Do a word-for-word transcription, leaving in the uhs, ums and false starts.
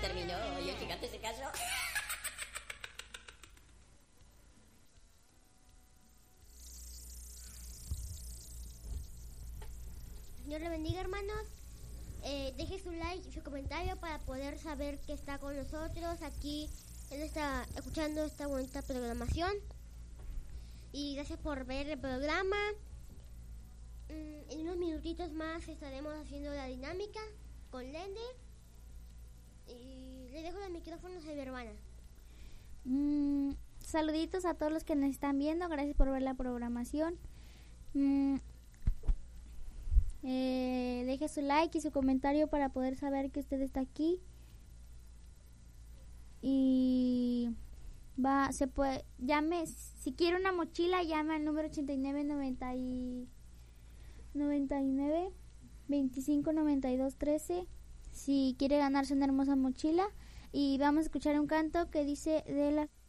terminó y el gigante se casó. Dios le bendiga, hermanos. Eh, deje su like y su comentario para poder saber que está con nosotros aquí en esta, escuchando esta bonita programación. Y gracias por ver el programa. Mm, en unos minutitos más estaremos haciendo la dinámica con Lende. Y le dejo los micrófonos a mi hermana. Mm, saluditos a todos los que nos están viendo. Gracias por ver la programación. Mm, eh, deje su like y su comentario para poder saber que usted está aquí. Y va, se puede, llame, si quiere una mochila, llame al número ochenta y nueve noventa y nueve veinticinco noventa y dos trece si quiere ganarse una hermosa mochila. Y vamos a escuchar un canto que dice de las